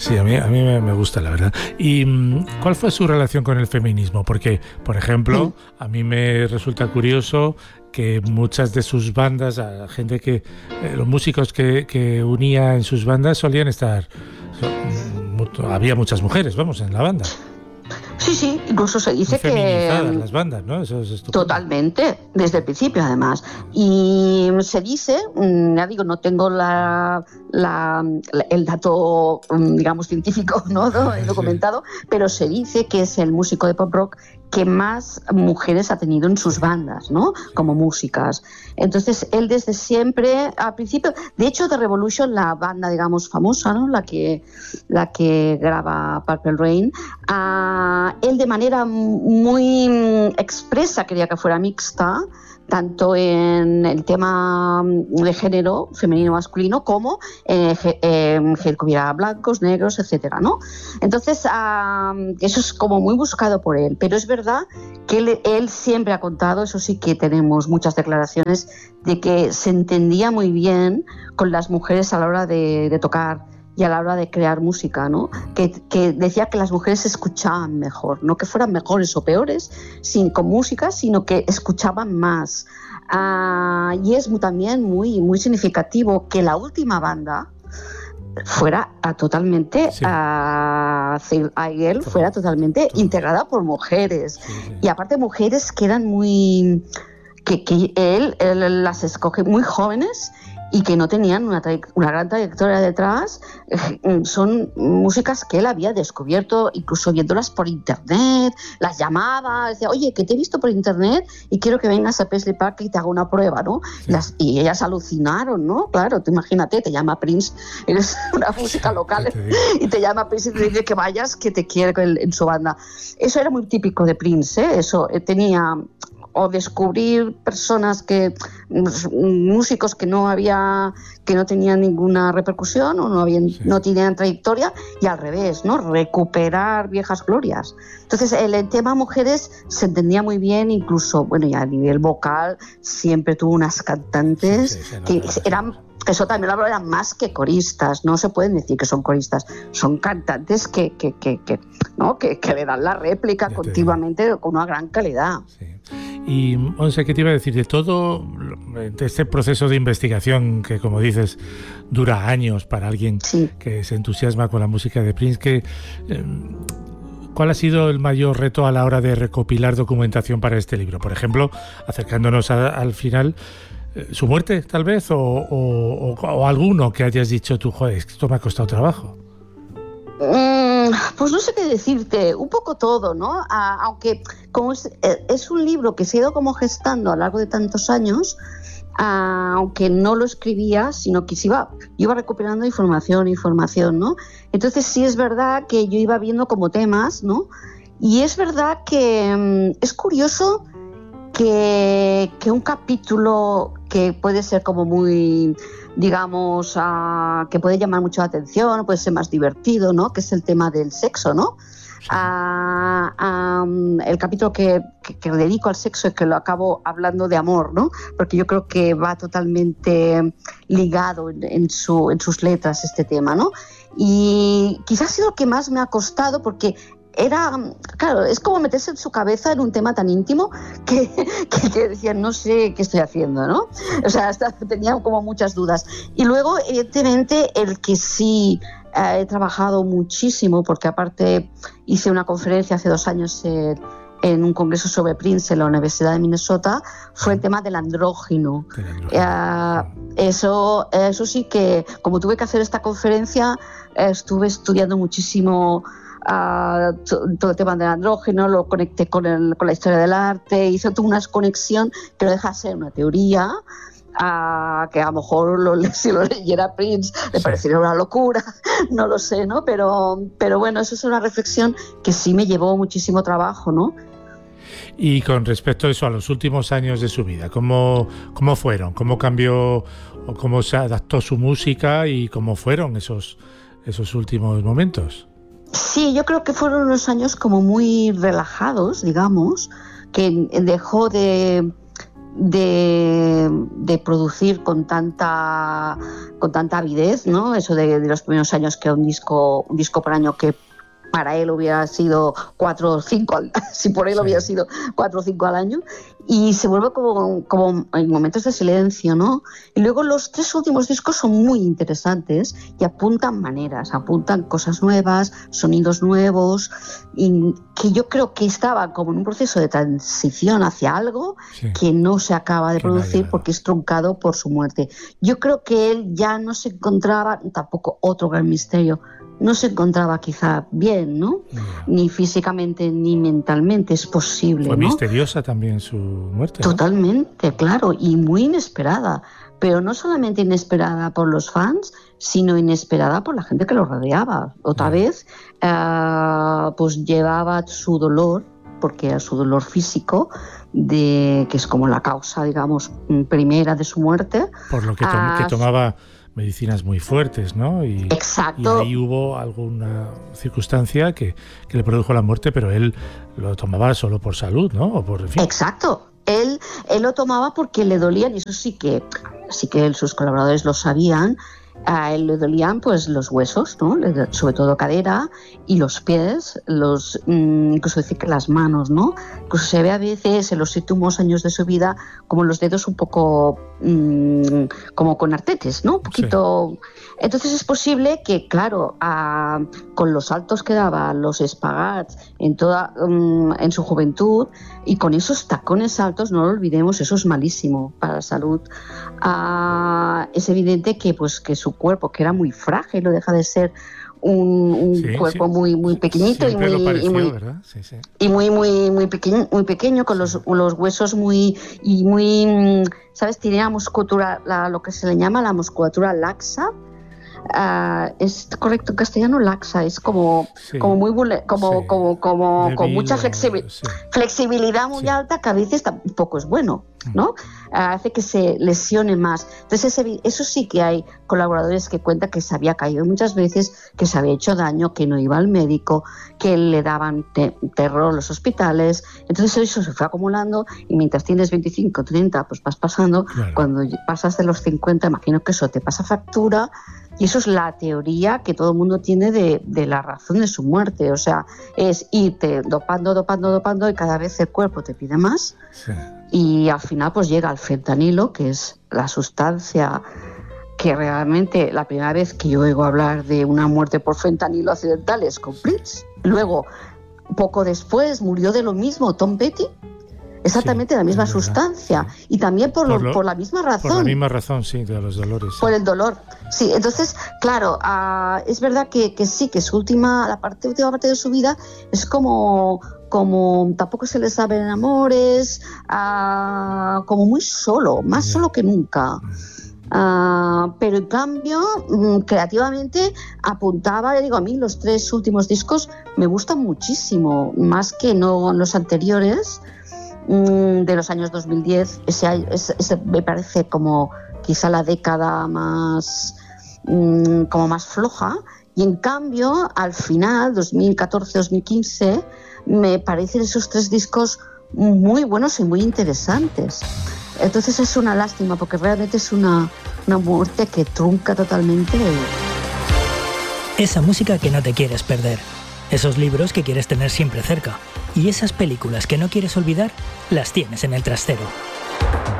Sí, a mí me gusta, la verdad. ¿Y cuál fue su relación con el feminismo? Porque, por ejemplo, a mí me resulta curioso que muchas de sus bandas, a gente que los músicos que unía en sus bandas solían estar, había muchas mujeres, vamos, en la banda. Sí, incluso se dice muy feminizadas las bandas, ¿no? Eso es estupendo. Totalmente, desde el principio además. Y se dice, ya digo, no tengo el dato, digamos, científico, ¿no? documentado, pero se dice que es el músico de pop rock que más mujeres ha tenido en sus bandas, ¿no? Como músicas. Entonces, él desde siempre, al principio, de hecho, The Revolution, la banda, digamos, famosa, ¿no? La que graba Purple Rain, él de manera muy expresa quería que fuera mixta, tanto en el tema de género femenino masculino como que hubiera blancos, negros, etcétera, ¿no? Entonces, eso es como muy buscado por él, pero es verdad que él siempre ha contado, eso sí que tenemos muchas declaraciones, de que se entendía muy bien con las mujeres a la hora de tocar y a la hora de crear música, ¿no? Que decía que las mujeres escuchaban mejor, no que fueran mejores o peores con música, sino que escuchaban más. Y es también muy significativo que la última banda fuera totalmente fuera totalmente integrada por mujeres. Y aparte mujeres que eran muy... que él las escoge muy jóvenes y que no tenían una gran trayectoria detrás. Son músicas que él había descubierto incluso viéndolas por internet, las llamaba, decía, oye, que te he visto por internet y quiero que vengas a Paisley Park y te haga una prueba, ¿no? Sí. Y ellas alucinaron, ¿no? Claro, tú imagínate, te llama Prince, eres una música local y te llama Prince y te dice que vayas, que te quiere en su banda. Eso era muy típico de Prince, ¿eh? Eso tenía... o descubrir personas músicos que no tenían ninguna repercusión o no tenían trayectoria, y al revés, ¿no? Recuperar viejas glorias. Entonces el tema mujeres se entendía muy bien, incluso, bueno, ya a nivel vocal siempre tuvo unas cantantes que eran... Eso también lo eran más que coristas, no se pueden decir que son coristas, son cantantes que le dan la réplica continuamente con una gran calidad. Sí. Y, Montse, ¿qué te iba a decir? De este proceso de investigación que, como dices, dura años para alguien que se entusiasma con la música de Prince, ¿cuál ha sido el mayor reto a la hora de recopilar documentación para este libro? Por ejemplo, acercándonos al final... ¿Su muerte, tal vez? ¿O alguno que hayas dicho tú, joder, esto me ha costado trabajo? Pues no sé qué decirte, un poco todo, ¿no? Aunque como es un libro que se ha ido como gestando a lo largo de tantos años, aunque no lo escribía, sino que yo iba recuperando información, ¿no? Entonces sí es verdad que yo iba viendo como temas, ¿no? Y es verdad que es curioso que un capítulo que puede ser como muy, digamos, que puede llamar mucho la atención, puede ser más divertido, ¿no? Que es el tema del sexo, ¿no? Sí. El capítulo que dedico al sexo, es que lo acabo hablando de amor, ¿no? Porque yo creo que va totalmente ligado en sus letras este tema, ¿no? Y quizás ha sido lo que más me ha costado, porque claro, es como meterse en su cabeza en un tema tan íntimo que decían, no sé qué estoy haciendo, ¿no? O sea, tenía como muchas dudas. Y luego, evidentemente, el que sí he trabajado muchísimo, porque aparte hice una conferencia hace 2 años en un congreso sobre Prince en la Universidad de Minnesota, fue el tema del andrógino. Eso sí que, como tuve que hacer esta conferencia, estuve estudiando muchísimo todo el tema del andrógeno, lo conecté con la historia del arte, hice toda una conexión que no deja de ser una teoría, que a lo mejor si lo leyera Prince le parecería una locura, no lo sé, ¿no? Pero bueno, eso es una reflexión que sí me llevó muchísimo trabajo, ¿no? Y con respecto a eso, a los últimos años de su vida, ¿cómo fueron? ¿Cómo cambió o cómo se adaptó su música y cómo fueron esos últimos momentos? Sí, yo creo que fueron unos años como muy relajados, digamos, que dejó de producir con tanta con tanta avidez, ¿no? Eso de los primeros años, que un disco por año, que para él hubiera sido 4 o 5, si por él hubiera sido 4 o 5 al año, y se vuelve como en momentos de silencio, ¿no? Y luego los 3 últimos discos son muy interesantes y apuntan maneras, apuntan cosas nuevas, sonidos nuevos, y que yo creo que estaba como en un proceso de transición hacia algo que no se acaba de producir porque es truncado por su muerte. Yo creo que él ya no se encontraba, tampoco otro gran misterio, no se encontraba quizá bien, ¿no? Ni físicamente ni mentalmente, es posible, Fue ¿no? misteriosa también su muerte, ¿no? Totalmente, claro, y muy inesperada, pero no solamente inesperada por los fans, sino inesperada por la gente que lo rodeaba. Otra vez, pues llevaba su dolor, porque era su dolor físico, que es como la causa, digamos, primera de su muerte. Por lo que tomaba medicinas muy fuertes, ¿no? Exacto. Y ahí hubo alguna circunstancia que le produjo la muerte, pero él lo tomaba solo por salud, ¿no? O por, en fin. Exacto. Él lo tomaba porque le dolían, y eso sí que sus colaboradores lo sabían. A él le dolían pues los huesos, ¿no? Sobre todo cadera y los pies, incluso decir que las manos, ¿no? Incluso se ve a veces en los últimos años de su vida como los dedos un poco como con artetes, ¿no? Un poquito. Sí. Entonces es posible que, claro, con los saltos que daba, los espagats en su juventud, y con esos tacones altos, no lo olvidemos, eso es malísimo para la salud. Es evidente que su cuerpo, que era muy frágil, no deja de ser un cuerpo muy pequeñito y muy pequeño, con los huesos muy, ¿sabes? Tiene la musculatura, lo que se le llama la musculatura laxa. ¿Es correcto en castellano? Laxa, es como muy con mucha flexibilidad muy alta, que a veces tampoco es bueno, ¿no? Hace que se lesione más. Entonces eso sí que hay colaboradores que cuentan que se había caído muchas veces, que se había hecho daño, que no iba al médico, que le daban terror los hospitales. Entonces eso se fue acumulando, y mientras tienes 25, 30, pues vas pasando. Claro. Cuando pasas de los 50, imagino que eso te pasa factura. Y eso es la teoría que todo el mundo tiene de la razón de su muerte. O sea, es irte dopando, y cada vez el cuerpo te pide más. Sí. Y al final pues llega al fentanilo, que es la sustancia que realmente la primera vez que yo oigo hablar de una muerte por fentanilo accidental es con Prince. Luego, poco después, murió de lo mismo Tom Petty. Exactamente la misma sustancia, y también por la misma razón. Por la misma razón, sí, de los dolores. Por el dolor, sí. Entonces, claro, es verdad que sí, que última parte de su vida es como tampoco se le saben amores, como muy solo, más solo que nunca. Pero en cambio, creativamente apuntaba, le digo, a mí los 3 últimos discos me gustan muchísimo, más que no los anteriores. De los años 2010, ese me parece como quizá la década más floja, y en cambio al final, 2014-2015, me parecen esos 3 discos muy buenos y muy interesantes. Entonces es una lástima, porque realmente es una muerte que trunca totalmente. Esa música que no te quieres perder, esos libros que quieres tener siempre cerca, y esas películas que no quieres olvidar, las tienes en el trastero.